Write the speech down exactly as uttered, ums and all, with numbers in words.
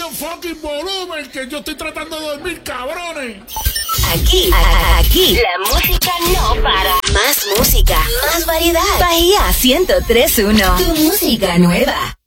medio fucking volumen, que yo estoy tratando de dormir, cabrones. Aquí, a- aquí, la música no para. Más música, más variedad. Bahía ciento tres punto uno, tu música nueva.